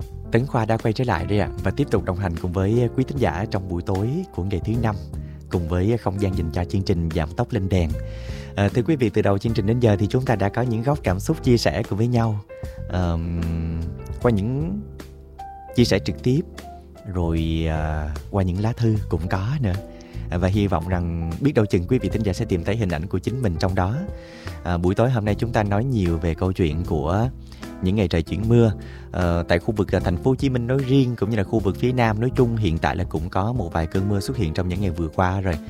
Tấn Khoa đã quay trở lại đây ạ và tiếp tục đồng hành cùng với quý thính giả trong buổi tối của ngày thứ 5 cùng với không gian dành cho chương trình Giảm Tốc Lên Đèn. Thưa quý vị, từ đầu chương trình đến giờ thì chúng ta đã có những góc cảm xúc chia sẻ cùng với nhau qua những chia sẻ trực tiếp, rồi qua những lá thư cũng có nữa. Và hy vọng rằng biết đâu chừng quý vị thính giả sẽ tìm thấy hình ảnh của chính mình trong đó. Buổi tối hôm nay chúng ta nói nhiều về câu chuyện của những ngày trời chuyển mưa. Tại khu vực thành phố Hồ Chí Minh nói riêng cũng như là khu vực phía Nam nói chung, hiện tại là cũng có một vài cơn mưa xuất hiện trong những ngày vừa qua rồi.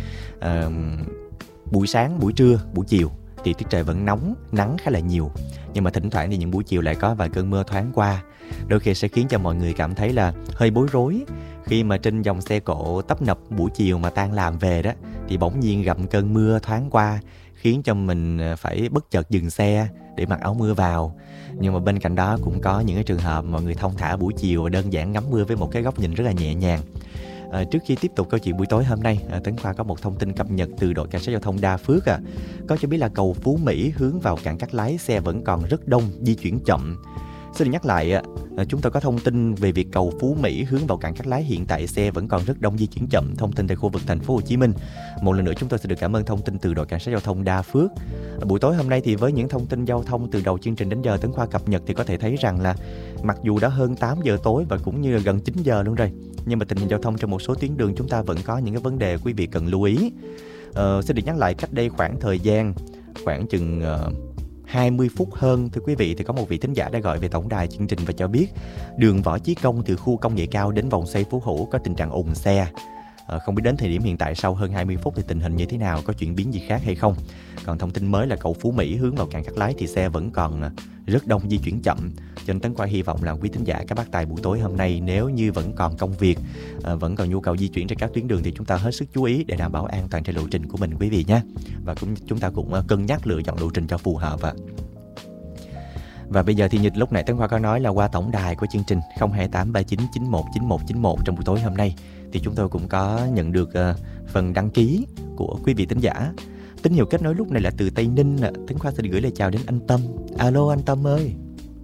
Buổi sáng, buổi trưa, buổi chiều thì tiết trời vẫn nóng, nắng khá là nhiều. Nhưng mà thỉnh thoảng thì những buổi chiều lại có vài cơn mưa thoáng qua. Đôi khi sẽ khiến cho mọi người cảm thấy là hơi bối rối khi mà trên dòng xe cộ tấp nập buổi chiều mà tan làm về đó, thì bỗng nhiên gặp cơn mưa thoáng qua, khiến cho mình phải bất chợt dừng xe để mặc áo mưa vào. Nhưng mà bên cạnh đó cũng có những cái trường hợp mọi người thong thả buổi chiều và đơn giản ngắm mưa với một cái góc nhìn rất là nhẹ nhàng. Trước khi tiếp tục câu chuyện buổi tối hôm nay, Tấn Khoa có một thông tin cập nhật từ đội cảnh sát giao thông Đa Phước. Có cho biết là cầu Phú Mỹ hướng vào cảng Cát Lái xe vẫn còn rất đông, di chuyển chậm. Xin được nhắc lại, chúng tôi có thông tin về việc cầu Phú Mỹ hướng vào cảng Cát Lái hiện tại xe vẫn còn rất đông, di chuyển chậm. Thông tin tại khu vực thành phố Hồ Chí Minh. Một lần nữa chúng tôi sẽ được cảm ơn thông tin từ đội cảnh sát giao thông Đa Phước. Buổi tối hôm nay thì với những thông tin giao thông từ đầu chương trình đến giờ Tấn Khoa cập nhật thì có thể thấy rằng là mặc dù đã hơn 8 giờ tối và cũng như là gần 9 giờ luôn rồi, nhưng mà tình hình giao thông trên một số tuyến đường chúng ta vẫn có những cái vấn đề quý vị cần lưu ý. Xin được nhắc lại, cách đây khoảng thời gian khoảng chừng 20 phút hơn, thưa quý vị, thì có một vị thính giả đã gọi về tổng đài chương trình và cho biết đường Võ Chí Công từ khu công nghệ cao đến vòng xoay Phú Hữu có tình trạng ùn xe. Không biết đến thời điểm hiện tại sau hơn 20 phút thì tình hình như thế nào, có chuyển biến gì khác hay không. Còn thông tin mới là cầu Phú Mỹ hướng vào cảng Cát Lái thì xe vẫn còn rất đông, di chuyển chậm. Cho nên Tấn Khoa hy vọng là quý thính giả các bác tài buổi tối hôm nay, nếu như vẫn còn công việc, vẫn còn nhu cầu di chuyển trên các tuyến đường thì chúng ta hết sức chú ý để đảm bảo an toàn trên lộ trình của mình quý vị nhé. Và chúng ta cũng cân nhắc lựa chọn lộ trình cho phù hợp. Và bây giờ thì như lúc nãy Tấn Khoa có nói là qua tổng đài của chương trình 02839919191 trong buổi tối hôm nay thì chúng tôi cũng có nhận được phần đăng ký của quý vị thính giả. Tín hiệu kết nối lúc này là từ Tây Ninh. Tấn Khoa sẽ gửi lời chào đến anh Tâm. Alo anh Tâm ơi.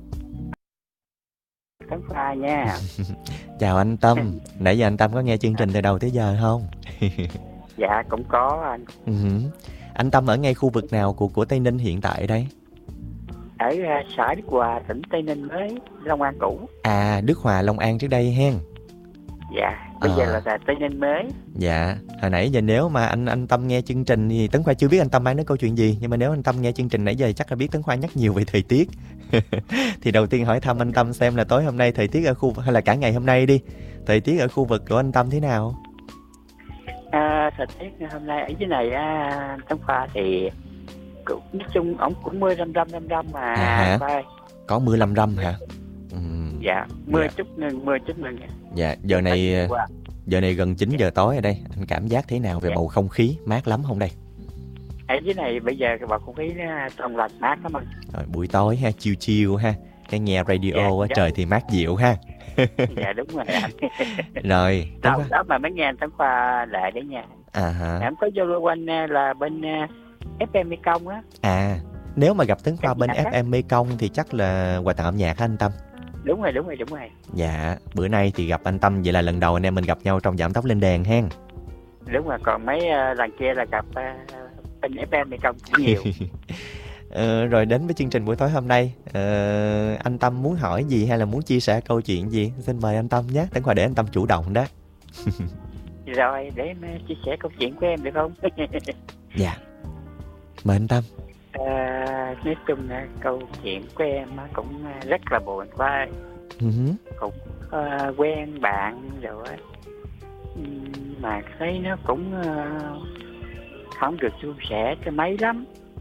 Tấn Khoa nha. Chào anh Tâm. Nãy giờ anh Tâm có nghe chương trình từ đầu tới giờ không? Dạ cũng có anh. Anh Tâm ở ngay khu vực nào của Tây Ninh hiện tại đây? Ở xã Đức Hòa, tỉnh Tây Ninh mới, Long An cũ. À, Đức Hòa, Long An trước đây hen. Dạ, bây giờ là Tây Ninh mới. Dạ, hồi nãy giờ nếu mà anh Tâm nghe chương trình thì Tấn Khoa chưa biết anh Tâm đang nói câu chuyện gì, nhưng mà nếu anh Tâm nghe chương trình nãy giờ thì chắc là biết Tấn Khoa nhắc nhiều về thời tiết. Thì đầu tiên hỏi thăm anh Tâm xem là tối hôm nay thời tiết ở khu vực, hay là cả ngày hôm nay đi, thời tiết ở khu vực của anh Tâm thế nào? Thời tiết hôm nay ở dưới này Tấn Khoa thì cũng nói chung ổng cũng mưa râm mà. Có mưa râm hả? Dạ, mưa chút ngừng. Dạ, giờ này gần 9 giờ tối ở đây, anh cảm giác thế nào về bầu không khí, mát lắm không đây? Ở dưới này bây giờ cái bầu không khí trong lành mát lắm anh. Rồi, buổi tối ha, chill ha, cái nghe radio trời thì mát dịu ha. Dạ đúng rồi anh. Rồi đó mà mới nghe anh Tấn Khoa lại đấy nha. Em có vô quanh là bên FM Mekong á. Nếu mà gặp Tấn Khoa bên FM Mekong thì chắc là quà tặng âm nhạc hả anh Tâm? Đúng rồi. Dạ, bữa nay thì gặp anh Tâm vậy là lần đầu anh em mình gặp nhau trong Giảm Tốc Lên Đèn hen. Đúng rồi, còn mấy lần kia là gặp bên FM Mekong cũng nhiều. Rồi đến với chương trình buổi tối hôm nay, anh Tâm muốn hỏi gì hay là muốn chia sẻ câu chuyện gì? Xin mời anh Tâm nhé, Tấn Khoa để anh Tâm chủ động đó. Rồi, để em chia sẻ câu chuyện của em được không? Dạ, mời anh Tâm. Nói chung là câu chuyện của em cũng rất là buồn quá. Cũng quen bạn rồi mà thấy nó cũng không được suôn sẻ cho mấy lắm.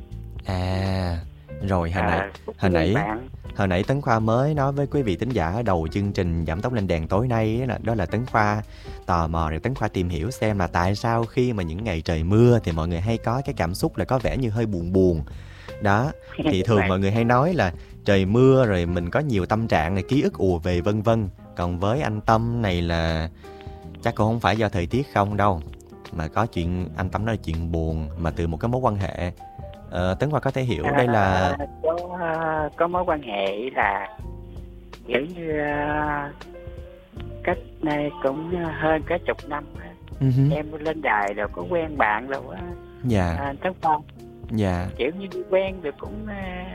Rồi hồi nãy Tấn Khoa mới nói với quý vị thính giả ở đầu chương trình Giảm Tốc Lên Đèn tối nay đó là Tấn Khoa tò mò để Tấn Khoa tìm hiểu xem là tại sao khi mà những ngày trời mưa thì mọi người hay có cái cảm xúc là có vẻ như hơi buồn đó. Thì thường mọi người hay nói là trời mưa rồi mình có nhiều tâm trạng này, ký ức ùa về vân vân. Còn với anh Tâm này là chắc cũng không phải do thời tiết không đâu, mà có chuyện anh Tâm nói là chuyện buồn mà từ một cái mối quan hệ. Tấn Khoa có thể hiểu đây là có mối quan hệ là kiểu như cách này cũng hơn cả chục năm á. Em lên đài rồi có quen bạn rồi á. Dạ. Tấn Phong. Dạ. Kiểu như đi quen được cũng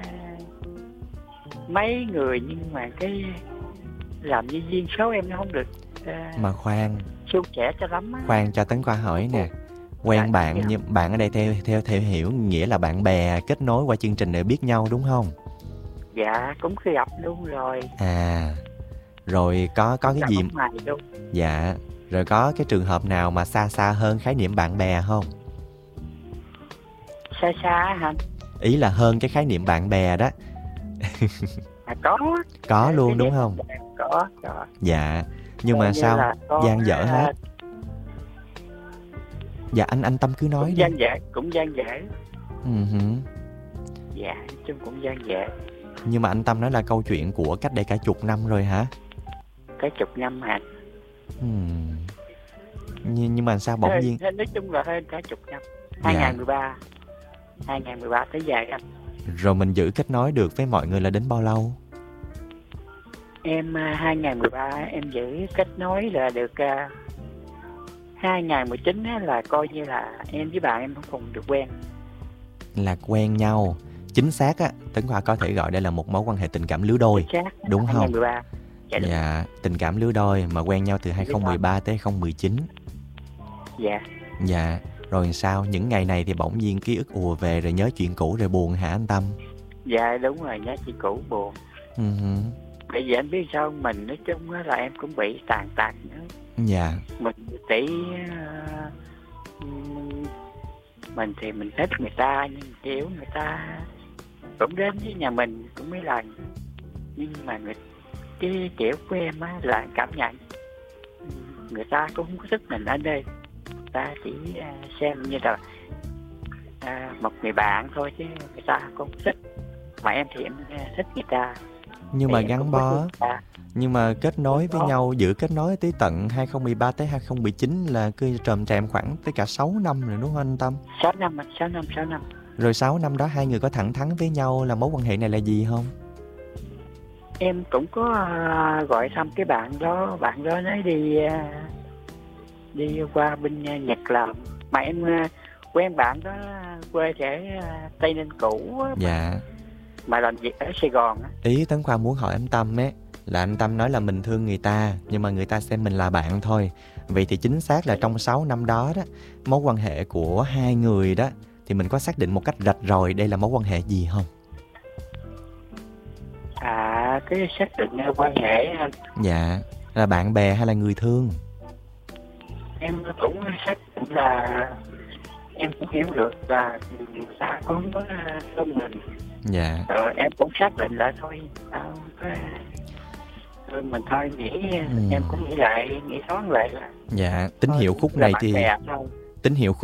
mấy người, nhưng mà cái làm như duyên số em nó không được Mà khoan, suôn sẻ cho lắm á. khoan cho Tấn Khoa hỏi nè. Quen Dạ, bạn, nhưng bạn ở đây theo hiểu nghĩa là bạn bè kết nối qua chương trình để biết nhau đúng không? Dạ, cũng khi gặp luôn rồi. À, rồi có cái gì? Dạ, rồi có cái trường hợp nào mà xa hơn khái niệm bạn bè không? Xa hả? Ý là hơn cái khái niệm bạn bè đó. Có luôn đúng không? Có. Dạ, nhưng mà sao dang dở hết? Dạ anh Tâm cứ nói đi. Cũng dang dở. Dạ, chung cũng dang dở. Nhưng mà anh Tâm nói là câu chuyện của cách đây cả chục năm rồi hả? Cả chục năm hả? Nhưng mà sao bỗng nhiên? Nói chung là hơn cả chục năm. 2013 tới giờ anh. Rồi mình giữ kết nối được với mọi người là đến bao lâu? Em 2013 em giữ kết nối là được 2019 là coi như là em với bạn em không cùng được quen. Là quen nhau. Chính xác á, Tấn Khoa có thể gọi đây là một mối quan hệ tình cảm lứa đôi. Đúng không? 2013. Dạ, tình cảm lứa đôi mà quen nhau từ 2013 tới 2019. Dạ. Dạ, rồi sao? Những ngày này thì bỗng nhiên ký ức ùa về rồi nhớ chuyện cũ rồi buồn hả anh Tâm? Dạ đúng rồi, nhớ chuyện cũ buồn. Bởi vì anh biết sao, mình nói chung là em cũng bị tàn tật nữa. Dạ. Mình mình thì mình thích người ta, nhưng kiểu người ta cũng đến với nhà mình cũng mấy lần, nhưng mà cái kiểu của em á là cảm nhận người ta cũng không có thích mình ở đây, người ta chỉ xem như là một người bạn thôi, chứ người ta không thích. Mà em thì em thích người ta. Nhưng mà gắn bó, nhưng mà kết nối với nhau, giữ kết nối tới tận 2013 tới 2019 là cứ tròm trèm khoảng tới cả 6 năm rồi đúng không anh Tâm? 6 năm. Rồi 6 năm đó hai người có thẳng thắn với nhau là mối quan hệ này là gì không? Em cũng có gọi thăm cái bạn đó nói đi qua bên Nhật làm. Mà em quen bạn đó quê ở Tây Ninh cũ. Dạ. Mà làm việc ở Sài Gòn á. Ý Tấn Khoa muốn hỏi anh Tâm ấy là anh Tâm nói là mình thương người ta, nhưng mà người ta xem mình là bạn thôi. Vậy thì chính xác là trong 6 năm đó đó, mối quan hệ của hai người đó thì mình có xác định một cách rạch ròi đây là mối quan hệ gì không? Cái xác định quan hệ anh. Dạ, là bạn bè hay là người thương? Em cũng xác định là em cũng hiểu được là người ta có thương mình. Dạ. Rồi em cũng xác định lại thôi. Mình thôi nghĩ em cũng nghĩ thoáng lại là. Dạ, tín hiệu khúc này thì tín hiệu